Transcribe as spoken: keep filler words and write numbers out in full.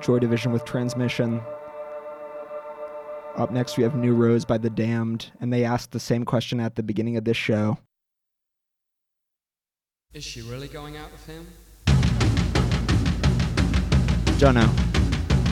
Joy Division with Transmission. Up next, we have New Rose by The Damned, and they asked the same question at the beginning of this show. Is she really going out with him? Don't know.